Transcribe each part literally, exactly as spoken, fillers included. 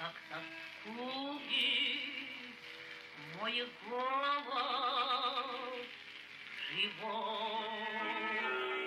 как тоскует моего живот.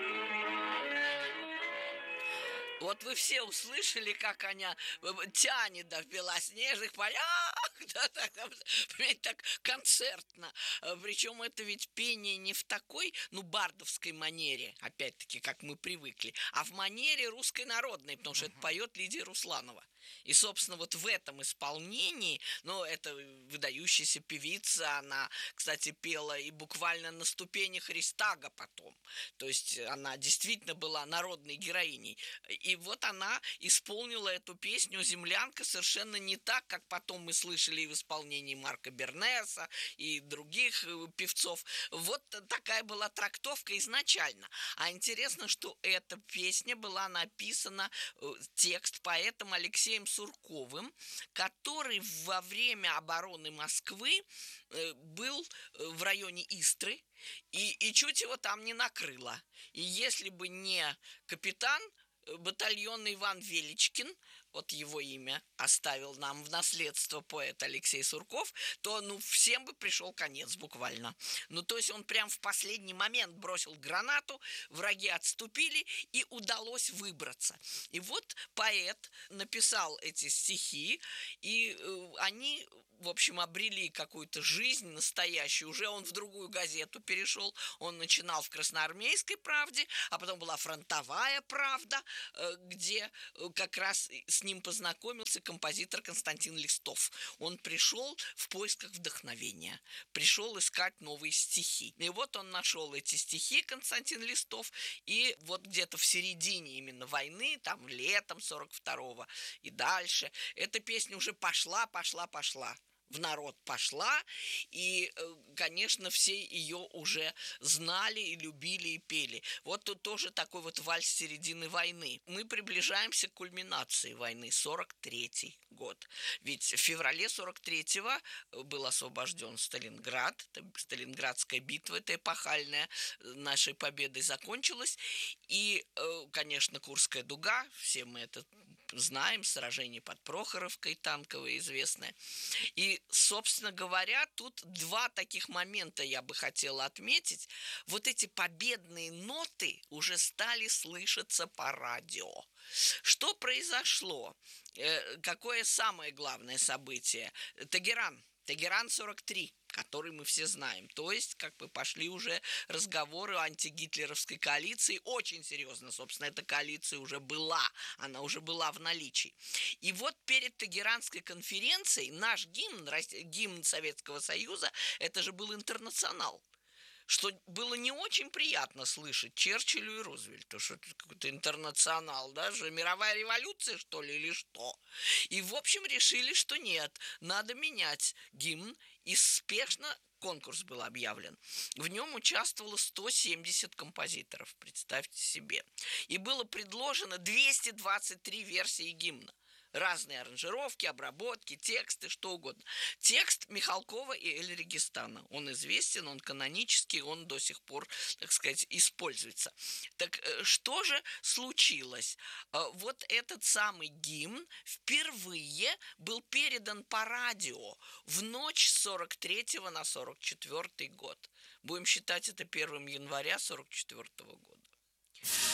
Вот вы все услышали, как она тянет, да, в белоснежных полях, да, так, понимаете, так концертно. Причем это ведь пение не в такой, ну, бардовской манере, опять-таки, как мы привыкли, а в манере русской народной, потому что это поет Лидия Русланова. И, собственно, вот в этом исполнении, ну, это выдающаяся певица, она, кстати, пела и буквально на ступенях Рейхстага потом. То есть она действительно была народной героиней. И вот она исполнила эту песню «Землянка» совершенно не так, как потом мы слышали в исполнении Марка Бернеса и других певцов. Вот такая была трактовка изначально. А интересно, что эта песня была написана, текст поэтом Алексеем Сурковым, который во время обороны Москвы был в районе Истры, и, и чуть его там не накрыло. И если бы не капитан батальона Иван Величкин, вот его имя оставил нам в наследство поэт Алексей Сурков, то, ну, всем бы пришел конец буквально. Ну, то есть он прям в последний момент бросил гранату, враги отступили, и удалось выбраться. И вот поэт написал эти стихи, и э, они, в общем, обрели какую-то жизнь настоящую. Уже он в другую газету перешел, он начинал в «Красноармейской правде», а потом была «Фронтовая правда», э, где э, как раз с ним познакомился композитор Константин Листов. Он пришел в поисках вдохновения, пришел искать новые стихи. И вот он нашел эти стихи, Константин Листов, и вот где-то в середине именно войны, там летом сорок второго и дальше, эта песня уже пошла, пошла, пошла. В народ пошла, и, конечно, все ее уже знали и любили и пели. Вот тут тоже такой вот вальс середины войны. Мы приближаемся к кульминации войны, сорок третий год. Ведь в феврале сорок третьего был освобожден Сталинград, Сталинградская битва, эта эпохальная, нашей победой закончилась, и, конечно, Курская дуга, все мы это знаем, сражение под Прохоровкой танковое известное. И, собственно говоря, тут два таких момента я бы хотела отметить. Вот эти победные ноты уже стали слышаться по радио. Что произошло? Э, какое самое главное событие? Тегеран. Тегеран сорок три, который мы все знаем. То есть, как бы пошли уже разговоры о антигитлеровской коалиции. Очень серьезно, собственно, эта коалиция уже была. Она уже была в наличии. И вот перед Тегеранской конференцией наш гимн, гимн Советского Союза, это же был «Интернационал». Что было не очень приятно слышать Черчиллю и Рузвельту, что это какой-то интернационал, даже мировая революция, что ли, или что. И, в общем, решили, что нет, надо менять гимн, и спешно конкурс был объявлен. В нем участвовало сто семьдесят композиторов, представьте себе. И было предложено двести двадцать три версии гимна. Разные аранжировки, обработки, тексты, что угодно. Текст Михалкова и Эль Регистана. Он известен, он канонический, он до сих пор, так сказать, используется. Так что же случилось? Вот этот самый гимн впервые был передан по радио в ночь с сорок третьего на сорок четвёртый год. Будем считать это первым января сорок четвёртого года.